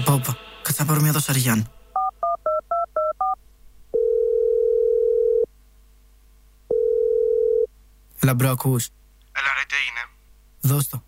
Πόπα, κάτσα πάρω μια δοσαριάν. Έλα μπρο, ακούς? Έλα ρε, τι έγινε? Δώσ' το.